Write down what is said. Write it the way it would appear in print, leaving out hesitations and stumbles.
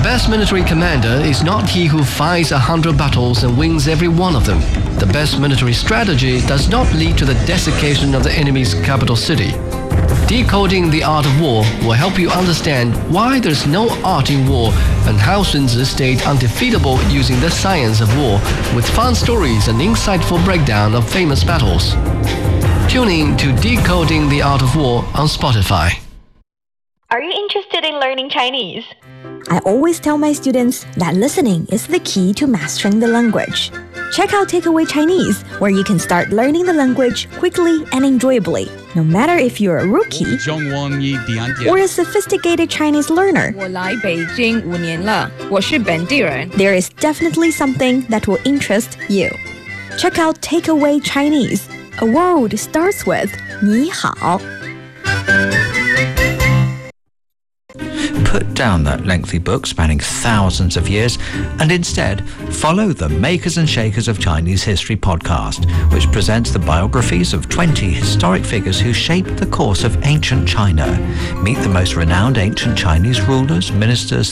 best military commander is not he who fights 100 battles and wins every one of them. The best military strategy does not lead to the desiccation of the enemy's capital city. Decoding the Art of War will help you understand why there's no art in war and how Sun Tzu stayed undefeatable using the science of war with fun stories and insightful breakdown of famous battles. Tune in to Decoding the Art of War on Spotify. Are you interested in learning Chinese? I always tell my students that listening is the key to mastering the language. Check out Takeaway Chinese, where you can start learning the language quickly and enjoyably, no matter if you're a rookie or a sophisticated Chinese learner. 我来北京5年了，我是本地人。 There is definitely something that will interest you. Check out Takeaway Chinese. A world starts with 你好. Put down that lengthy book spanning thousands of years and instead follow the Makers and Shakers of Chinese History podcast, which presents the biographies of 20 historic figures who shaped the course of ancient China. Meet the most renowned ancient Chinese rulers, ministers,